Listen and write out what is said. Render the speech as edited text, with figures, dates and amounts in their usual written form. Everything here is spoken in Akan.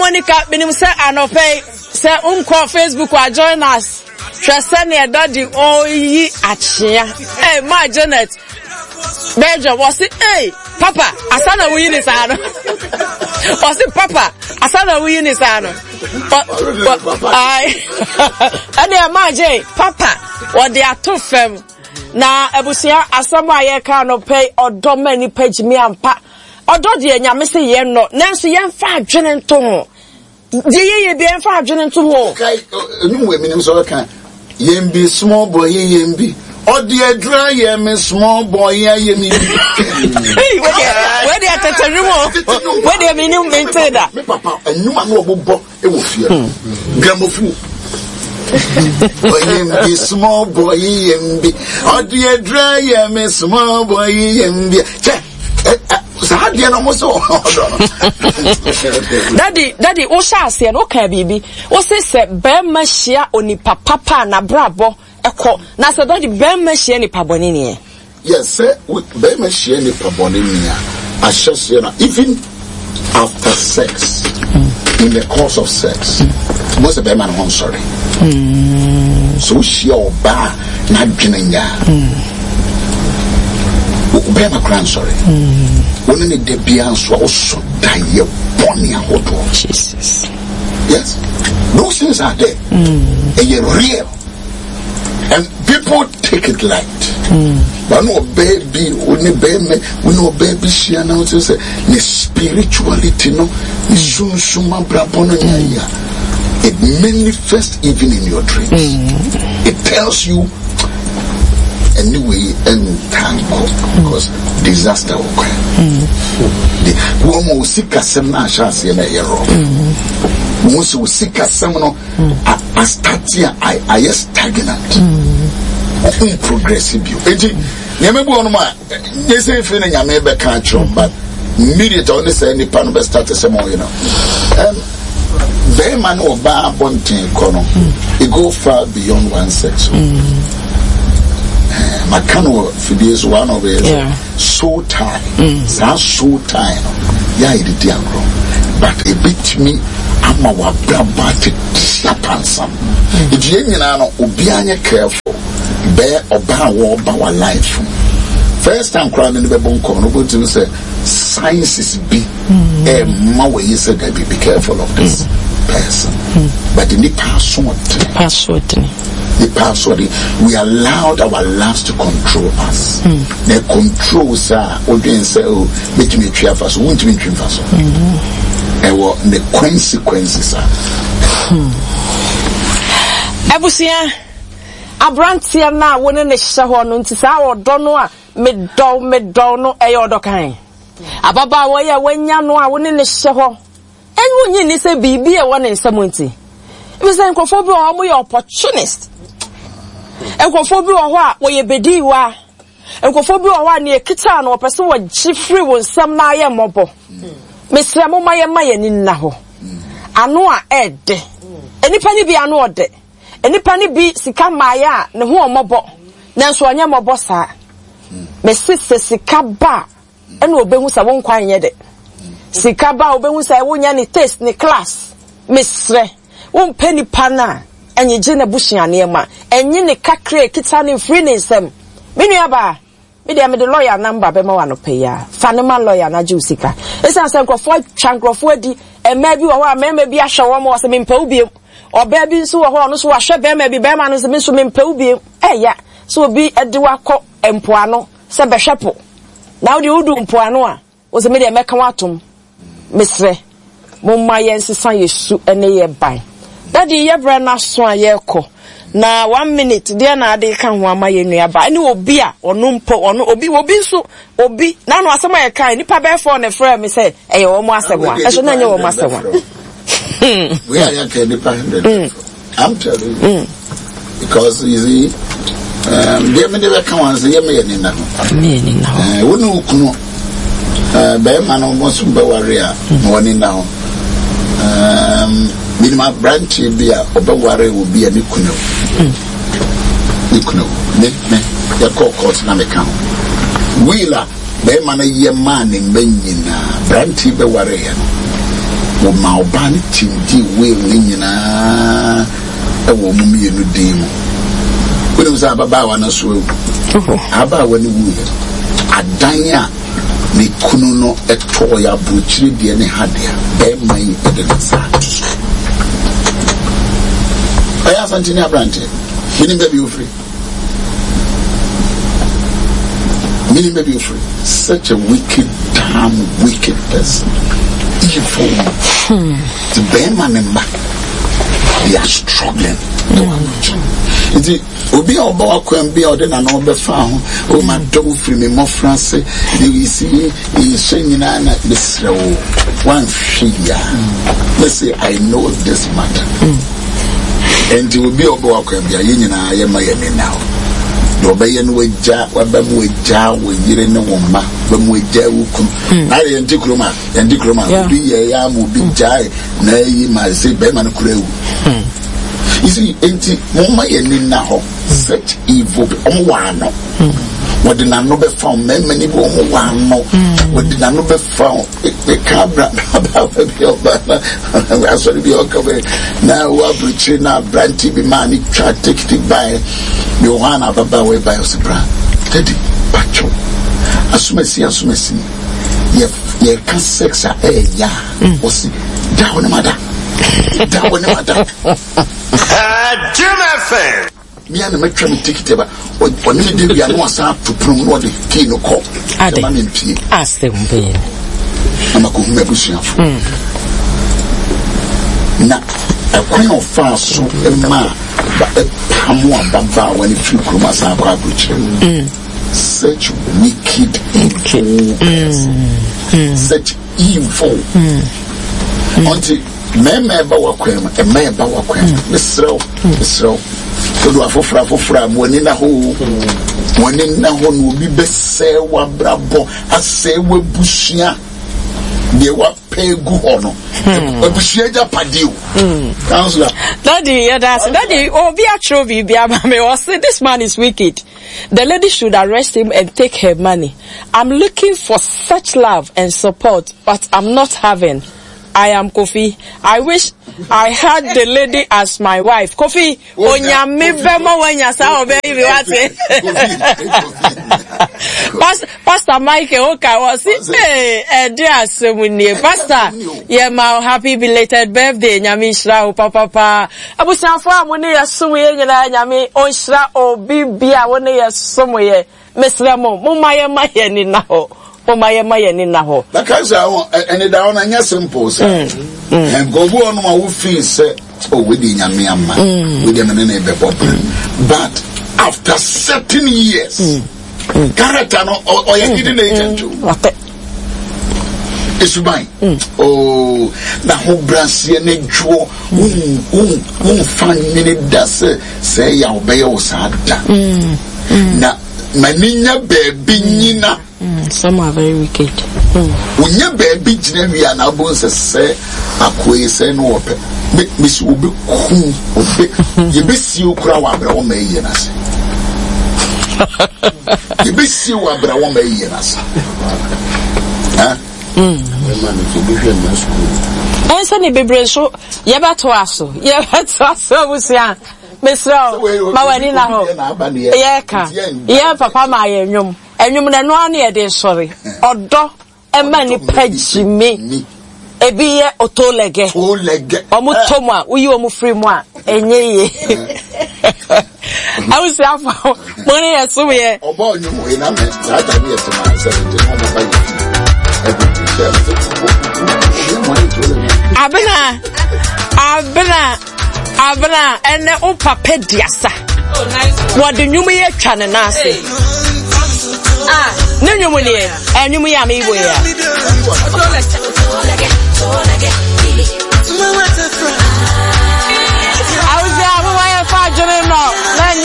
Monica, minim say anope say unko Facebook or join us. Trusane daddy oyi achia. Hey, my Janet. Bejo was it? Hey, Papa, asana we ni sano. Was it Papa? Asana we ni sano. Ade ma J, Papa, or they are too firm. Na ebusia asama ye ka no pay odo mani page me ampa. Odo de nyame se ye no. Nanso ye mfa adwene nto ho. De ye bi mfa adwene nto ho. Kai enu we minim so kan. Yembi small boy yembi. Odi edra yemi small boy yemi. Where they ataterumo. Where they minim maintain that. Me papa enu ma no obobo e wo fie. Gramophone. Yembi small boy yembi. Odi edra yemi small boy yembi. Che. Daddy, o sha se no ka bibi. O se be ma hia onipa papa na brabo eko. Na se daddy be ma hia ni paboni ni. Yes, sir. Be ma hia ni paboni ni a hye na even after sex. In the course of sex. Most of them are not sorry. So she oba na dwene nya. Be my grand sorry. When the debians were also die bonny and Jesus. Yes. Those things are there. And you're real. And people take it light. But no baby, we no baby she announces the spirituality no suma brabono nya. It manifests even in your dreams. It tells you anyway and thank God because disaster will come. The woman will seek a seminar chance in a year. Once you seek a seminar, I start here, I stagnant. Progressive you. Never one of my yes, if you never catch on, but immediately only say any pan best start a seminar, you know. Very man or bar bonting corner, it go far beyond one sex. Makano is one of it. So time. So time. Yeah, it did but a bit me, I'm a wabra slap if you know, Obianya careful, bear or bow war our life. First time crying in the bone corner, going to say, science is big. My way is that be careful of this person. But in the the password, we allowed our lives to control us. The controls are audience say, oh, make me try fast, won't me try fast. And what the consequences are. Ebusia, Abrantia na one in the shahon to say, or dono, mid no, ayodo kind. Ababa, where when you know I wouldn't in the shahon. And when you say, be a one in someone. It was an conformable opportunist. Enkofobi ohwa wo ye bedi wa enkofobi ohwa ne kita na opese wo gifri wo nsam na aye mobo mesra mo maye ni nna ho ano a ede enipa ni bi ano ode enipa ni bi sika maya ne ho omobo nanso anya mobo sa mesise sika ba ena obehu sa won kwan ye de sika ba obehu sa wonya ni taste ni class mesre won peni pana enye je na bushia na ema enye ne kakre kita ne free ne nsem me nua ba me de me de lawyer number be ma wa no pay ya fanema lawyer na ju sika esa se nkofo twankrofo adi ema bi wo ho ema bi ahwe wo mo se me mpa ubi oba bi nso wo ho no so wa hwe be ma bi be ma no se me so me mpa ubi ya so obi ade wakọ empoano se be hwepo na wo de udu mpoano a wo se me de meka watom mesre mo ma yensesa yesu ene ye ban Daddy yebra na so ayeko na 1 minute dia na ade ka ho ama yenua ba ene obi a ono mpo ono obi so obi na no asema ye kan nipa be for ne frame me say eye wo mo asema eso na nye wo mo asema we are yan can nipa 100 I'm telling you because you see dia me de ka wan say ye me ni na wonu kunu be ma no mo so be ware a no ni na ho minima branch bia obeware will be a nikuno me ya court na me kan wila be man ye man in benyina branch be ware ya ma oba ne change way ne nyina e wo mu ye no dem when was ababa wa na so aba wa ne wu adan a ne kunu no eto ya bruchire de ne hadea e man e de sa aya santini abrante meaning baby you free such a wicked damn wicked person evil the bear member they are struggling Indeed, Obi Oba Kwambi or then an over found, oh, my dog free me more France, you see, he's saying, this one figure. Let's say, I know this matter. And it will be Oba Kwambi, I am my now. The Obayan with Ja, Wabam with Ja, with Yerena Woma, when we Ja Wukum, I am Dikroma, and Dikroma, be a yam will be Jai, nay, my say, Beman Crew. You see, enti mama ye ni na ho such evil omwano what did not be found many go omwano what did not be found the cabra about the I saw be okay now we preaching now branty be man try take it by Johanna baba we by osbra teddy pacho asumesi ye can sex ya was down mother that one matter. Jim FM. Me and the metro take it about when you did we are to promote the kino call. Man in P. Ask them be. I'm a good membership. Now, a queen of fast so a man, but a Pamua Bamba when you feel Kumas are quite such wicked evil. Such evil. Until Member Wakwem, a member Wakwem, Mr. So do a fofra, when in a hole, when in a hole will be best say what brabo, I say we bushia, they were pay good honor, a bushia padu. Counselor, Daddy, oh, be a trophy, be a mammy, or say this man is wicked. The lady should arrest him and take her money. I'm looking for such love and support, but I'm not having. I am Kofi. I wish I had the lady as my wife. Kofi, onyame bemo wanya sa obeyi wate. Pastor Michael Oka was dear Semunie. Pastor, yeah, my happy belated birthday, nyami shra papa. Abusanfo amone yasumuye nyina nyami onshra obibia wone yasumuye. Mesramo, mumaye maye ni naho. Because and it down and yes simple and go on my fees within your Myanmar with them in a but after 17 years character or you didn't agent to it's mine. Oh, the whole brass and a draw find minute does say your bail sada now Maninya baby Nina. Some are very wicked. When your baby Genevia and Abos say, Aquay say no, Miss will be cool. You miss you, Crowabra, or Mayanas. You miss you, Abra, or Mayanas. Answer me, baby, so Yabatoaso, Yabatoaso, Mr. Mawanina ho. Yeah, Papa, my enyum. Enyum na no ane de sorry. Odo e mani page me. Ebi ye otolege. Omu tomwa, uyi omu free mu a enye ye. I was after money aso ye. Obo enyum we na me. That time ye Abena ene opa pediasa. What the new me channel nasi. No new money, and you me ami we ya.